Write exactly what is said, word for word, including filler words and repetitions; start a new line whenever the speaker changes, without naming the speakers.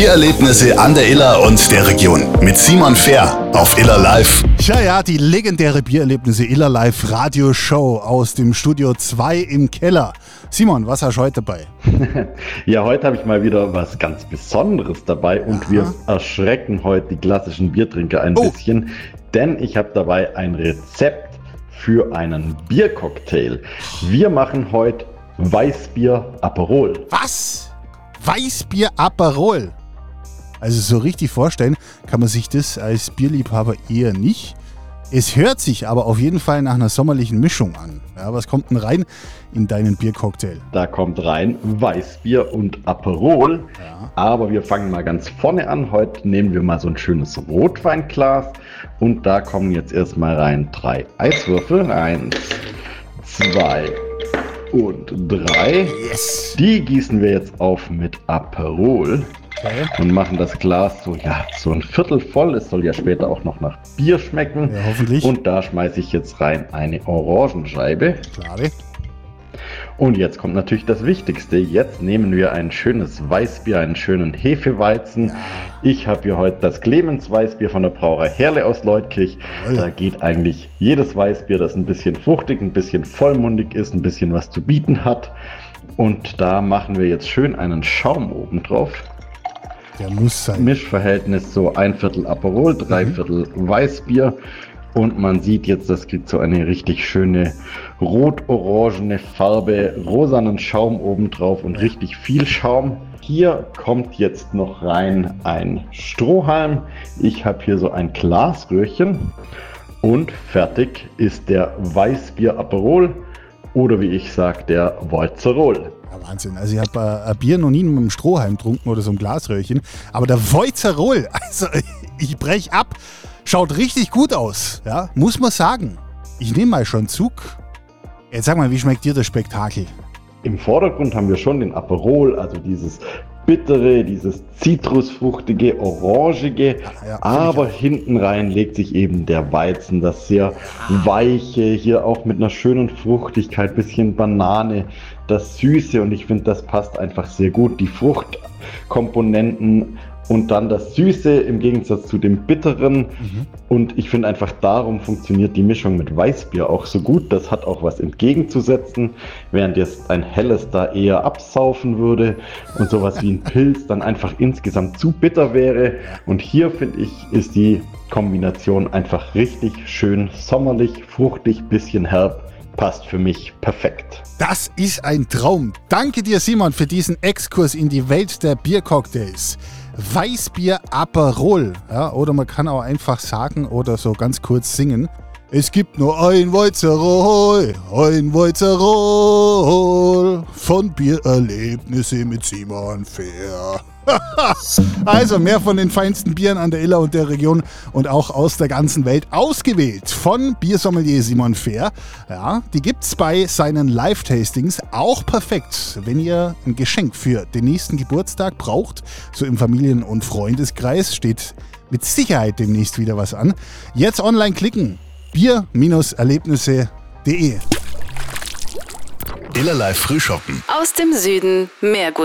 Biererlebnisse an der Iller und der Region mit Simon Fehr auf Iller Live.
Ja, ja, die legendäre Biererlebnisse Iller Live Radioshow aus dem Studio zwei im Keller. Simon, was hast du heute dabei?
Ja, heute habe ich mal wieder was ganz Besonderes dabei und
Aha.
wir erschrecken heute die klassischen Biertrinker ein
Oh.
bisschen, denn ich habe dabei ein Rezept für einen Biercocktail. Wir machen heute Weißbier Aperol.
Was? Weißbier Aperol. Also so richtig vorstellen kann man sich das als Bierliebhaber eher nicht. Es hört sich aber auf jeden Fall nach einer sommerlichen Mischung an. Ja, was kommt denn rein in deinen Biercocktail?
Da kommt rein Weißbier und Aperol.
Ja.
Aber wir fangen mal ganz vorne an. Heute nehmen wir mal so ein schönes Rotweinglas. Und da kommen jetzt erstmal rein drei Eiswürfel. Eins, zwei und drei.
Yes.
Die gießen wir jetzt auf mit Aperol.
Okay.
Und machen das Glas so, ja, so ein Viertel voll. Es soll ja später auch noch nach Bier schmecken.
Ja, hoffentlich.
Und da schmeiße ich jetzt rein eine Orangenscheibe.
Klare.
Und jetzt kommt natürlich das Wichtigste. Jetzt nehmen wir ein schönes Weißbier, einen schönen Hefeweizen.
Ja.
Ich habe hier heute das Clemens Weißbier von der Brauerei Herle aus Leutkirch.
Jawohl.
Da geht eigentlich jedes Weißbier, das ein bisschen fruchtig, ein bisschen vollmundig ist, ein bisschen was zu bieten hat. Und da machen wir jetzt schön einen Schaum oben drauf.
Der muss sein.
Mischverhältnis so ein Viertel Aperol, drei Viertel Weißbier. Und man sieht jetzt, das gibt so eine richtig schöne rot-orangene Farbe, rosanen Schaum obendrauf und richtig viel Schaum. Hier kommt jetzt noch rein ein Strohhalm. Ich habe hier so ein Glasröhrchen und fertig ist der Weißbier Aperol oder wie ich sage, der Wolzerol.
Ja, Wahnsinn. Also ich habe äh, ein Bier noch nie mit einem Strohhalm getrunken oder so einem Glasröhrchen. Aber der Wolzerol, also ich brech ab, schaut richtig gut aus. Ja, muss man sagen. Ich nehme mal schon Zug. Jetzt sag mal, wie schmeckt dir das Spektakel?
Im Vordergrund haben wir schon den Aperol, also dieses bittere, dieses zitrusfruchtige, orangige,
Ja, ja,
aber hinten rein legt sich eben der Weizen, das sehr weiche, hier auch mit einer schönen Fruchtigkeit, bisschen Banane, das Süße und ich finde, das passt einfach sehr gut, die Fruchtkomponenten und dann das Süße im Gegensatz zu dem Bitteren.
Mhm.
Und ich finde einfach, darum funktioniert die Mischung mit Weißbier auch so gut. Das hat auch was entgegenzusetzen, während jetzt ein helles da eher absaufen würde und sowas wie ein Pilz dann einfach insgesamt zu bitter wäre. Und hier finde ich, ist die Kombination einfach richtig schön sommerlich, fruchtig, bisschen herb. Passt für mich perfekt.
Das ist ein Traum. Danke dir, Simon, für diesen Exkurs in die Welt der Biercocktails. Weißbier Aperol. Ja, oder man kann auch einfach sagen oder so ganz kurz singen. Es gibt nur ein Wolzerol, ein Wolzerol von Biererlebnisse mit Simon Fehr. Also mehr von den feinsten Bieren an der Iller und der Region und auch aus der ganzen Welt ausgewählt von Biersommelier Simon Fehr. Ja, die gibt's bei seinen Live-Tastings auch perfekt, wenn ihr ein Geschenk für den nächsten Geburtstag braucht. So im Familien- und Freundeskreis steht mit Sicherheit demnächst wieder was an. Jetzt online klicken. bier Erlebnisse punkt de
Iller Live Frühschoppen.
Aus dem Süden mehr